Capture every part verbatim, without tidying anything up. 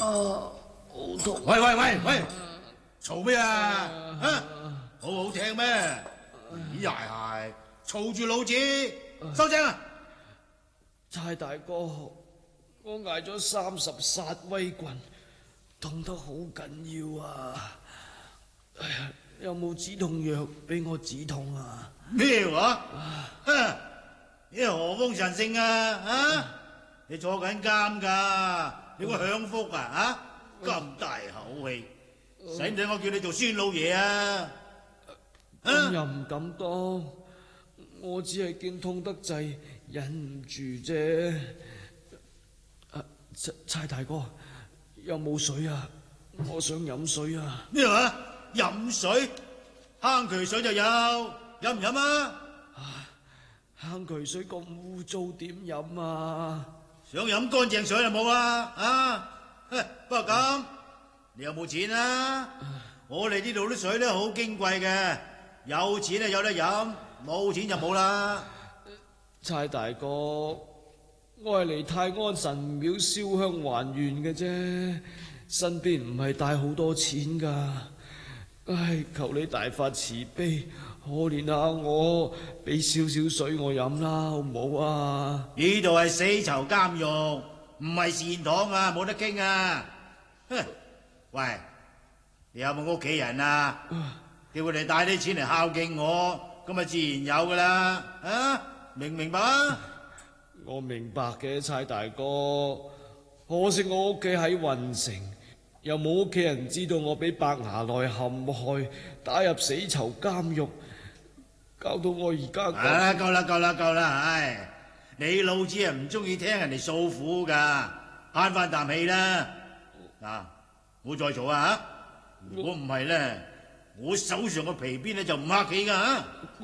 好痛！ 喂喂喂喂，嘈咩啊？啊，好好聽咩？咦係係，嘈住老子，收聲啊！ 蔡大哥，我挨咗三十殺威棍，痛得好緊要啊！哎呀，有冇止痛藥俾我止痛啊？ 咩話？哼！你何方神聖啊？啊！你坐緊監噶，你個享福啊？啊！咁大口氣，使唔使我叫你做孫老爺啊？ 咁又唔敢當，我只係驚痛得滯，忍唔住啫。啊，蔡大哥，有冇水啊？我想飲水啊！ 咩話？飲水？坑渠水就有，飲唔飲啊？ 坑渠水咁污糟，點飲啊？ 想飲乾淨水就冇啦，啊！不過咁，你有冇錢啊？我哋呢度啲水咧好矜貴嘅，有錢咧有得飲，冇錢就冇啦。 蔡大哥，我係嚟泰安神廟燒香還願嘅啫，身邊唔係帶好多錢噶。唉，求你大發慈悲，可憐下我，俾少少水我飲啦，好唔好啊？ 呢度係死囚監獄，唔係善堂啊，冇得傾啊！哼，喂，你有冇屋企人啊？叫佢哋帶啲錢嚟孝敬我，咁咪自然有噶啦，啊？明唔明白啊？ 我明白嘅，蔡大哥，可惜我屋企喺運城。又冇屋企人知道我俾白牙內陷害，打入死囚監獄，搞到我而家咁。 啊，夠啦夠啦夠啦！唉，你老子啊唔中意聽人哋訴苦噶，慳翻啖氣啦！嗱，唔好再嘈啊！如果唔係咧，我手上個皮鞭咧就唔客氣噶吓。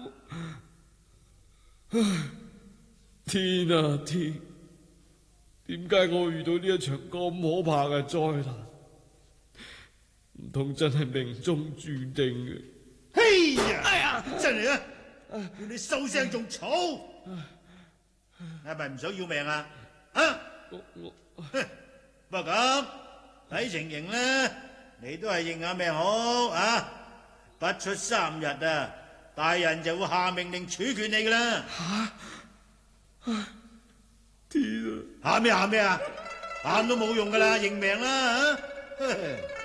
唉，天啊天，點解我遇到呢一場咁可怕嘅災難？唔通真係命中注定嘅？ 嘿呀！哎呀，真係啊！叫你收聲仲嘈，係咪唔想要命啊？啊！ 我我不過咁睇情形咧，你都係認下命好啊！不出三日啊，大人就會下命令處決你噶啦！ 吓！天啊！ 喊咩喊咩啊？喊都冇用噶啦，認命啦！啊